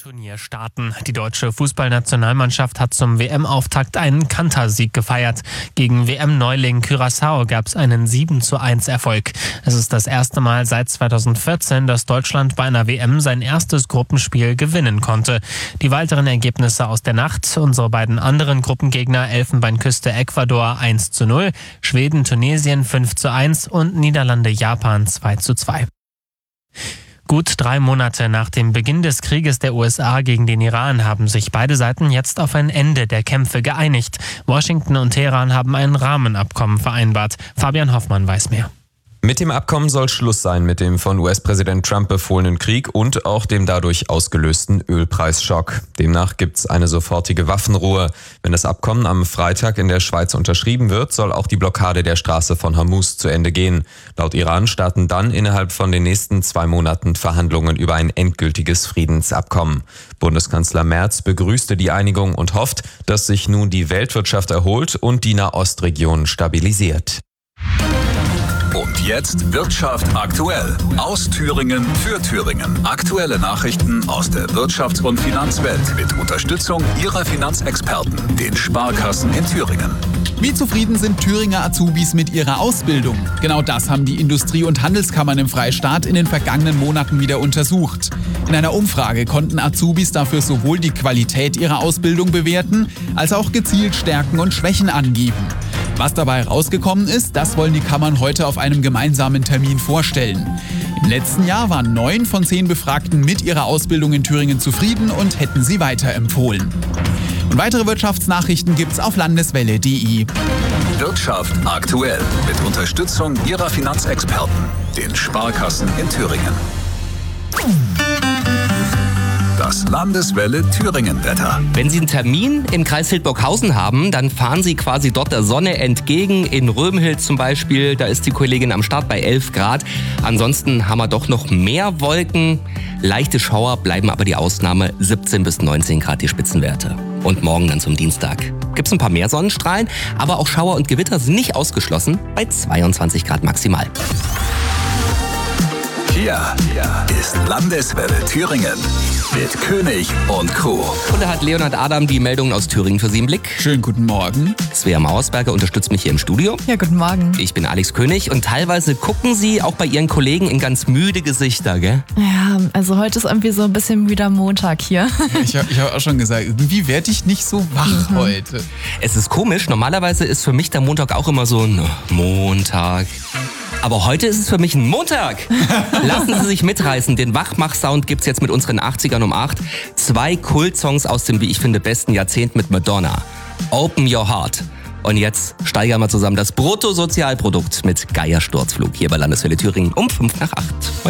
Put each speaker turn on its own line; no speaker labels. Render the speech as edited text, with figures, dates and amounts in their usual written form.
Turnier starten. Die deutsche Fußballnationalmannschaft hat zum WM-Auftakt einen Kantersieg gefeiert. Gegen WM-Neuling Curaçao gab es einen 7:1 Erfolg. Es ist das erste Mal seit 2014, dass Deutschland bei einer WM sein erstes Gruppenspiel gewinnen konnte. Die weiteren Ergebnisse aus der Nacht: unsere beiden anderen Gruppengegner Elfenbeinküste Ecuador 1:0, Schweden Tunesien 5:1 und Niederlande Japan 2:2. Gut 3 Monate nach dem Beginn des Krieges der USA gegen den Iran haben sich beide Seiten jetzt auf ein Ende der Kämpfe geeinigt. Washington und Teheran haben ein Rahmenabkommen vereinbart. Fabian Hoffmann weiß mehr.
Mit dem Abkommen soll Schluss sein mit dem von US-Präsident Trump befohlenen Krieg und auch dem dadurch ausgelösten Ölpreisschock. Demnach gibt es eine sofortige Waffenruhe. Wenn das Abkommen am Freitag in der Schweiz unterschrieben wird, soll auch die Blockade der Straße von Hormuz zu Ende gehen. Laut Iran starten dann innerhalb von den nächsten 2 Monaten Verhandlungen über ein endgültiges Friedensabkommen. Bundeskanzler Merz begrüßte die Einigung und hofft, dass sich nun die Weltwirtschaft erholt und die Nahostregion stabilisiert.
Und jetzt Wirtschaft aktuell. Aus Thüringen für Thüringen. Aktuelle Nachrichten aus der Wirtschafts- und Finanzwelt mit Unterstützung Ihrer Finanzexperten, den Sparkassen in Thüringen.
Wie zufrieden sind Thüringer Azubis mit ihrer Ausbildung? Genau das haben die Industrie- und Handelskammern im Freistaat in den vergangenen Monaten wieder untersucht. In einer Umfrage konnten Azubis dafür sowohl die Qualität ihrer Ausbildung bewerten, als auch gezielt Stärken und Schwächen angeben. Was dabei rausgekommen ist, das wollen die Kammern heute auf einem gemeinsamen Termin vorstellen. Im letzten Jahr waren 9 von 10 Befragten mit ihrer Ausbildung in Thüringen zufrieden und hätten sie weiterempfohlen. Und weitere Wirtschaftsnachrichten gibt's auf landeswelle.de.
Wirtschaft aktuell mit Unterstützung Ihrer Finanzexperten, den Sparkassen in Thüringen. Das Landeswelle Thüringen-Wetter.
Wenn Sie einen Termin im Kreis Hildburghausen haben, dann fahren Sie quasi dort der Sonne entgegen. In Römhild zum Beispiel, da ist die Kollegin am Start bei 11 Grad. Ansonsten haben wir doch noch mehr Wolken. Leichte Schauer bleiben aber die Ausnahme, 17 bis 19 Grad die Spitzenwerte. Und morgen dann zum Dienstag gibt's ein paar mehr Sonnenstrahlen, aber auch Schauer und Gewitter sind nicht ausgeschlossen, bei 22 Grad maximal.
Hier ist Landeswelle Thüringen mit König und Crew.
Und da hat Leonhard Adam die Meldungen aus Thüringen für Sie im Blick.
Schönen guten Morgen.
Svea Mauersberger unterstützt mich hier im Studio.
Ja, guten Morgen.
Ich bin Alex König und teilweise gucken Sie auch bei Ihren Kollegen in ganz müde Gesichter, gell?
Ja, also heute ist irgendwie so ein bisschen müder Montag hier.
Ich habe auch schon gesagt, irgendwie werde ich nicht so wach heute.
Es ist komisch, normalerweise ist für mich der Montag auch immer so ein Montag. Aber heute ist es für mich ein Montag. Lassen Sie sich mitreißen. Den Wachmach-Sound gibt's jetzt mit unseren 80ern um 8. 2 Kultsongs aus dem, wie ich finde, besten Jahrzehnt mit Madonna. Open Your Heart. Und jetzt steigern wir zusammen das Bruttosozialprodukt mit Geier Sturzflug hier bei Landeswelle Thüringen um 7:55.